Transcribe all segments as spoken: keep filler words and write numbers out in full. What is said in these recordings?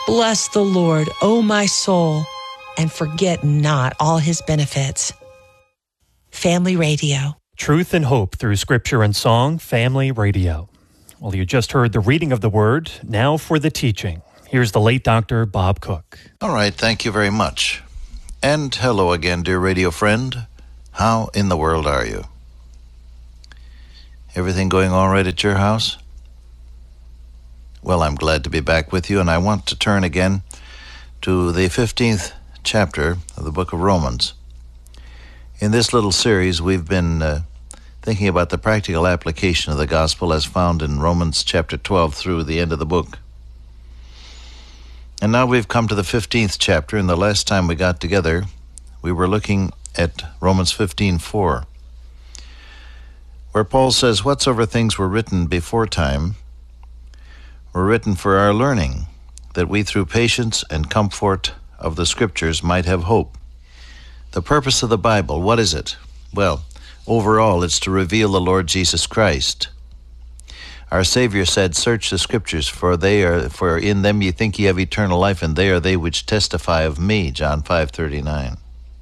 Bless the Lord, O my soul, and forget not all his benefits. Family Radio. Truth and hope through scripture and song, Family Radio. Well, you just heard the reading of the word. Now for the teaching. Here's the late Doctor Bob Cook. All right, thank you very much. And hello again, dear radio friend. How in the world are you? Everything going all right at your house? Well, I'm glad to be back with you, and I want to turn again to the fifteenth chapter of the book of Romans. In this little series, we've been uh, thinking about the practical application of the gospel as found in Romans chapter twelve through the end of the book. And now we've come to the fifteenth chapter, and the last time we got together, we were looking at Romans fifteen four, where Paul says, "Whatsoever things were written before time were written for our learning, that we through patience and comfort of the Scriptures might have hope." The purpose of the Bible, what is it? Well, overall, it's to reveal the Lord Jesus Christ. Our Savior said, "Search the Scriptures, for they are for in them ye think ye have eternal life, and they are they which testify of me," John five thirty-nine.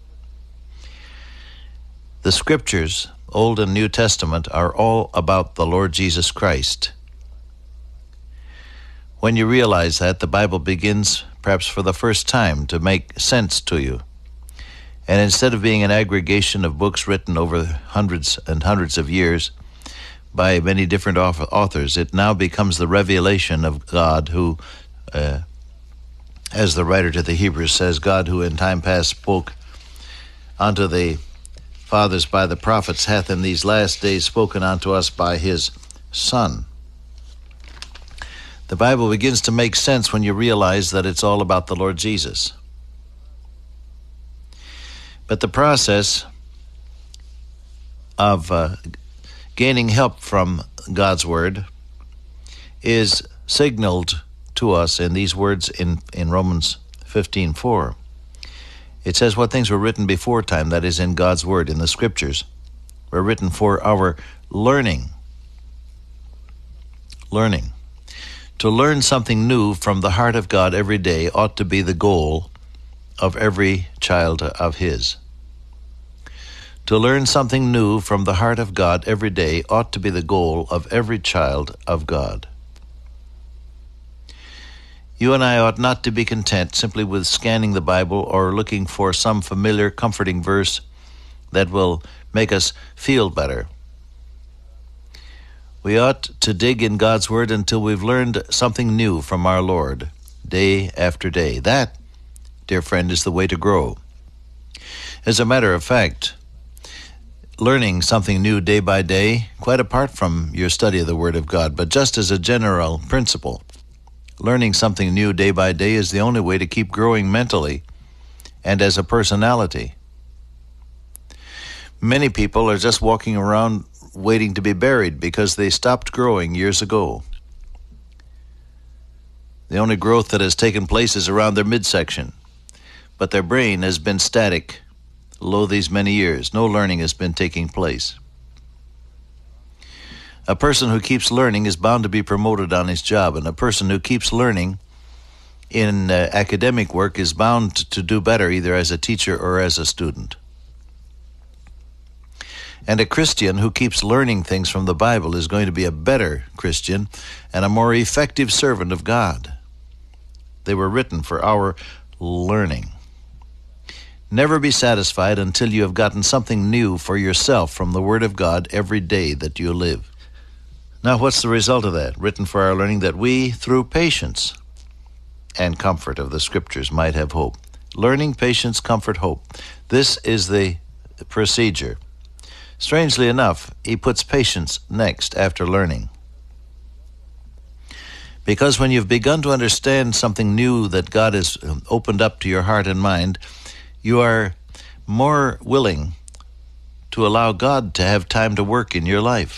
The Scriptures, Old and New Testament, are all about the Lord Jesus Christ. When you realize that, the Bible begins, perhaps for the first time, to make sense to you. And instead of being an aggregation of books written over hundreds and hundreds of years by many different authors, it now becomes the revelation of God who, uh, as the writer to the Hebrews says, God who in time past spoke unto the fathers by the prophets hath in these last days spoken unto us by his Son. The Bible begins to make sense when you realize that it's all about the Lord Jesus. But the process of uh, gaining help from God's Word is signaled to us in these words in, in Romans fifteen four. It says, "What things were written before time," that is in God's Word, in the Scriptures, were written for our learning. Learning. To learn something new from the heart of God every day ought to be the goal of every child of His. To learn something new from the heart of God every day ought to be the goal of every child of God. You and I ought not to be content simply with scanning the Bible or looking for some familiar, comforting verse that will make us feel better. We ought to dig in God's Word until we've learned something new from our Lord, day after day. That, dear friend, is the way to grow. As a matter of fact, learning something new day by day, quite apart from your study of the Word of God, but just as a general principle, learning something new day by day is the only way to keep growing mentally and as a personality. Many people are just walking around waiting to be buried because they stopped growing years ago. The only growth that has taken place is around their midsection, but their brain has been static, lo these many years. No learning has been taking place. A person who keeps learning is bound to be promoted on his job, and a person who keeps learning in uh, academic work is bound to do better either as a teacher or as a student. And a Christian who keeps learning things from the Bible is going to be a better Christian and a more effective servant of God. They were written for our learning. Never be satisfied until you have gotten something new for yourself from the Word of God every day that you live. Now, what's the result of that? Written for our learning, that we, through patience and comfort of the Scriptures, might have hope. Learning, patience, comfort, hope. This is the procedure. Strangely enough, he puts patience next after learning. Because when you've begun to understand something new that God has opened up to your heart and mind, you are more willing to allow God to have time to work in your life.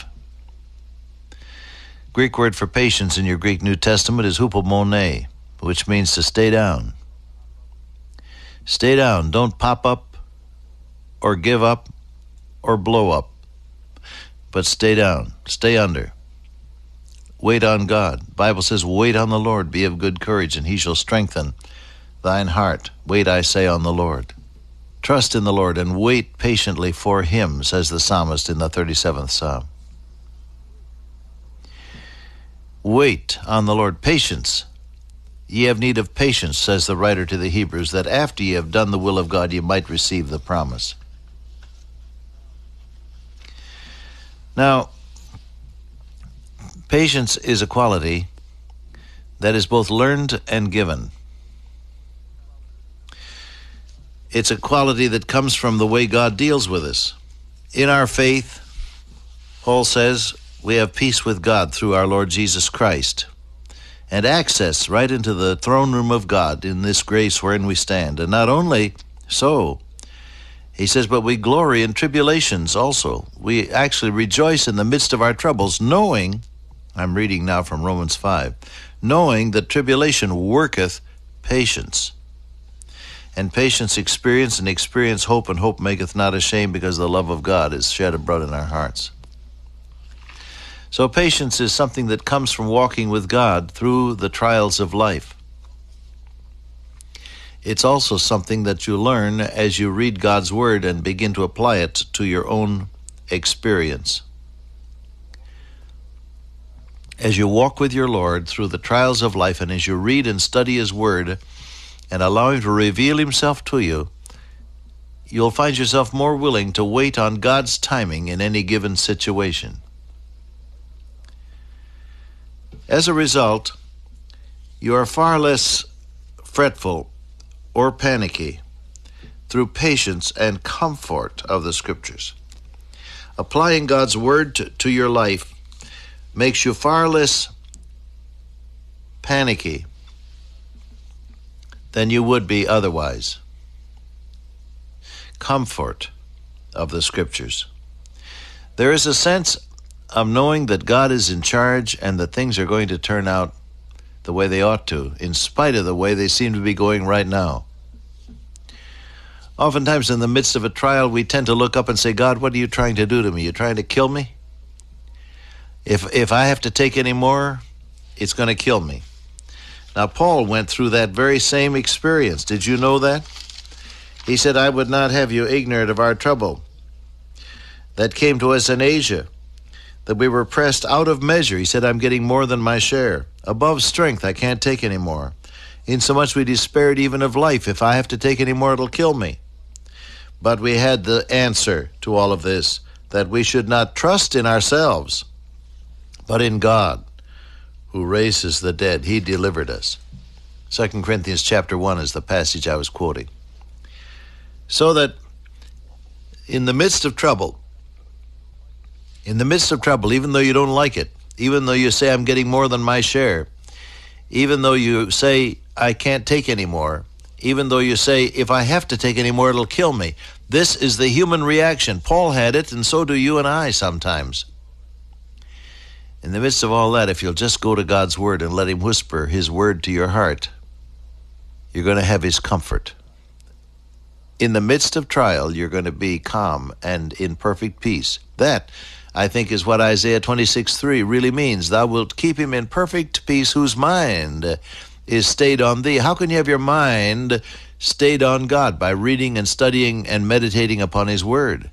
Greek word for patience in your Greek New Testament is hupomone, which means to stay down. Stay down. Don't pop up or give up or blow up, but stay down, stay under. wait on God. The Bible says, wait on the Lord, be of good courage, and he shall strengthen thine heart. Wait, I say, on the Lord. Trust in the Lord and wait patiently for him, says the psalmist in the thirty-seventh Psalm. Wait on the Lord. Patience. Ye have need of patience, says the writer to the Hebrews, that after ye have done the will of God, ye might receive the promise. Now, patience is a quality that is both learned and given. It's a quality that comes from the way God deals with us. In our faith, Paul says, we have peace with God through our Lord Jesus Christ, and access right into the throne room of God in this grace wherein we stand. And not only so, he says, but we glory in tribulations also. We actually rejoice in the midst of our troubles, knowing, I'm reading now from Romans five, knowing that tribulation worketh patience. And patience experience, and experience hope, and hope maketh not ashamed, because the love of God is shed abroad in our hearts. So patience is something that comes from walking with God through the trials of life. It's also something that you learn as you read God's Word and begin to apply it to your own experience. As you walk with your Lord through the trials of life, and as you read and study His Word and allow Him to reveal Himself to you, you'll find yourself more willing to wait on God's timing in any given situation. As a result, you are far less fretful or panicky through patience and comfort of the Scriptures. Applying God's Word to, to your life makes you far less panicky than you would be otherwise. Comfort of the Scriptures. There is a sense of knowing that God is in charge and that things are going to turn out the way they ought to, in spite of the way they seem to be going right now. Oftentimes in the midst of a trial, we tend to look up and say, God, what are you trying to do to me? You trying to kill me? If if I have to take any more, it's going to kill me. Now, Paul went through that very same experience. Did you know that? He said, I would not have you ignorant of our trouble that came to us in Asia, that we were pressed out of measure. He said, I'm getting more than my share. Above strength, I can't take any more. Insomuch we despaired even of life. If I have to take any more, it'll kill me. But we had the answer to all of this, that we should not trust in ourselves, but in God, who raises the dead. He delivered us. Second Corinthians chapter one is the passage I was quoting. So that in the midst of trouble, in the midst of trouble, even though you don't like it, even though you say, I'm getting more than my share, even though you say, I can't take any more, even though you say, if I have to take any more, it'll kill me. This is the human reaction. Paul had it, and so do you and I sometimes. In the midst of all that, if you'll just go to God's Word and let Him whisper His Word to your heart, you're going to have His comfort. In the midst of trial, you're going to be calm and in perfect peace. That, I think, is what Isaiah twenty-six three really means. Thou wilt keep him in perfect peace whose mind is stayed on thee. How can you have your mind stayed on God? By reading and studying and meditating upon His Word.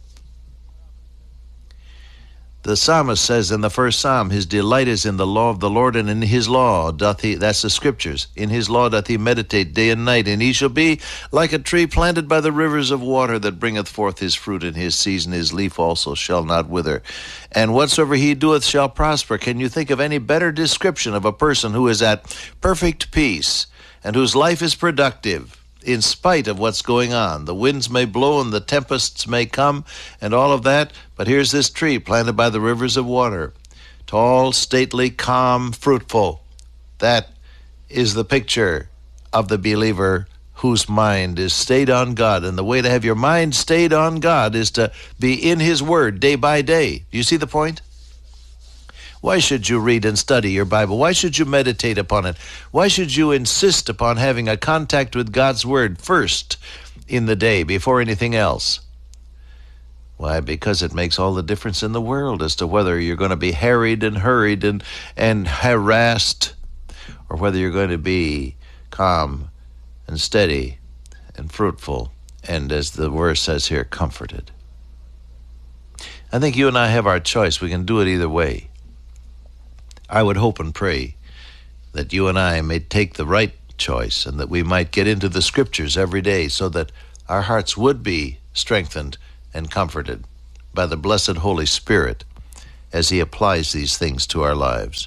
The psalmist says in the first psalm, his delight is in the law of the Lord, and in His law doth he, that's the Scriptures, in His law doth he meditate day and night. And he shall be like a tree planted by the rivers of water, that bringeth forth his fruit in his season. His leaf also shall not wither. And whatsoever he doeth shall prosper. Can you think of any better description of a person who is at perfect peace and whose life is productive in spite of what's going on? The winds may blow and the tempests may come and all of that, but here's this tree planted by the rivers of water. Tall, stately, calm, fruitful. That is the picture of the believer whose mind is stayed on God. And the way to have your mind stayed on God is to be in His Word day by day. Do you see the point? Why should you read and study your Bible? Why should you meditate upon it? Why should you insist upon having a contact with God's Word first in the day before anything else? Why? Because it makes all the difference in the world as to whether you're going to be harried and hurried and, and harassed, or whether you're going to be calm and steady and fruitful, and as the verse says here, comforted. I think you and I have our choice. We can do it either way. I would hope and pray that you and I may take the right choice and that we might get into the Scriptures every day so that our hearts would be strengthened and comforted by the blessed Holy Spirit as He applies these things to our lives.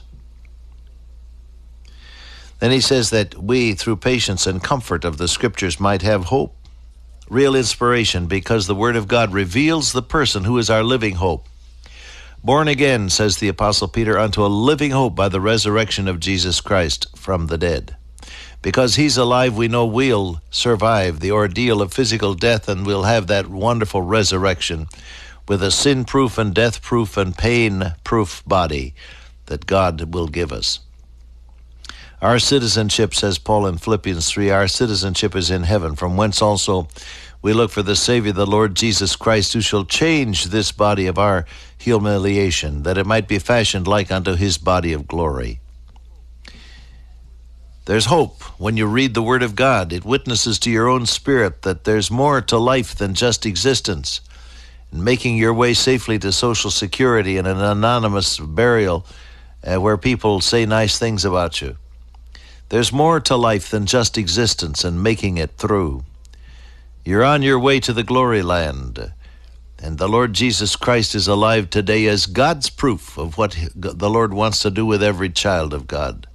Then he says that we, through patience and comfort of the Scriptures, might have hope, real inspiration, because the Word of God reveals the person who is our living hope. Born again, says the Apostle Peter, unto a living hope by the resurrection of Jesus Christ from the dead. Because He's alive, we know we'll survive the ordeal of physical death, and we'll have that wonderful resurrection with a sin-proof and death-proof and pain-proof body that God will give us. Our citizenship, says Paul in Philippians three, our citizenship is in heaven, from whence also we look for the Savior, the Lord Jesus Christ, who shall change this body of our humiliation, that it might be fashioned like unto His body of glory. There's hope when you read the Word of God. It witnesses to your own spirit that there's more to life than just existence. And making your way safely to Social Security and an anonymous burial uh, where people say nice things about you. There's more to life than just existence and making it through. You're on your way to the glory land, and the Lord Jesus Christ is alive today as God's proof of what the Lord wants to do with every child of God.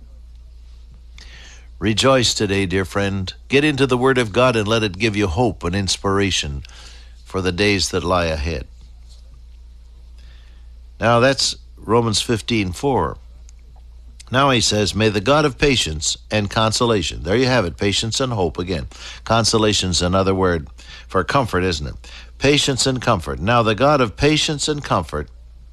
Rejoice today, dear friend. Get into the Word of God and let it give you hope and inspiration for the days that lie ahead. Now that's Romans fifteen four. Now he says, may the God of patience and consolation, there you have it, patience and hope again. Consolation's another word for comfort, isn't it? Patience and comfort. Now the God of patience and comfort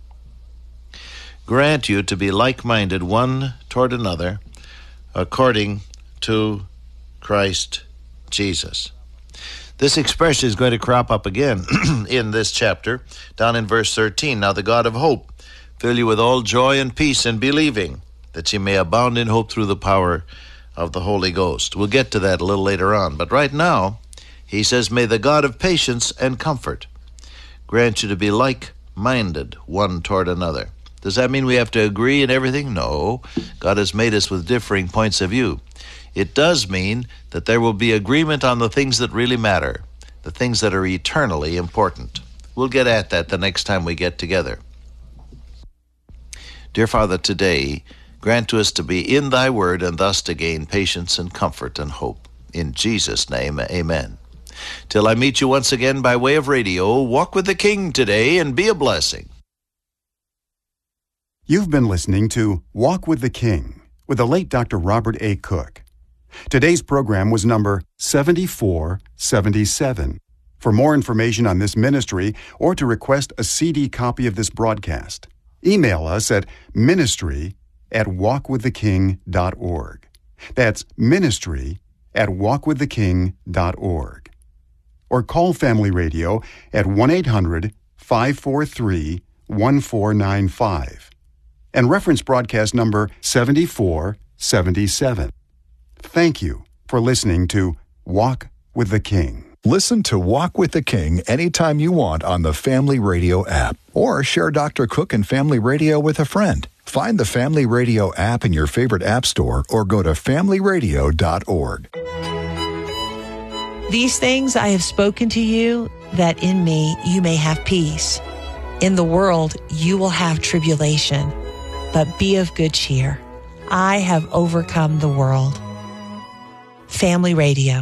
grant you to be like-minded one toward another according to Christ Jesus. This expression is going to crop up again in this chapter, down in verse thirteen. Now the God of hope fill you with all joy and peace in believing, that ye may abound in hope through the power of the Holy Ghost. We'll get to that a little later on. But right now, he says, may the God of patience and comfort grant you to be like-minded one toward another. Does that mean we have to agree in everything? No. God has made us with differing points of view. It does mean that there will be agreement on the things that really matter, the things that are eternally important. We'll get at that the next time we get together. Dear Father, today, grant to us to be in Thy Word and thus to gain patience and comfort and hope. In Jesus' name, amen. Till I meet you once again by way of radio, walk with the King today and be a blessing. You've been listening to Walk with the King with the late Doctor Robert A. Cook. Today's program was number seventy-four seventy-seven. For more information on this ministry or to request a C D copy of this broadcast, email us at ministry at walk with the king dot org. That's ministry at walk with the king dot org. Or call Family Radio at one eight hundred five four three one four nine five and reference broadcast number seventy-four seventy-seven. Thank you for listening to Walk with the King. Listen to Walk with the King anytime you want on the Family Radio app, or share Doctor Cook and Family Radio with a friend. Find the Family Radio app in your favorite app store or go to family radio dot org. These things I have spoken to you, that in me you may have peace. In the world you will have tribulation, but be of good cheer. I have overcome the world. Family Radio.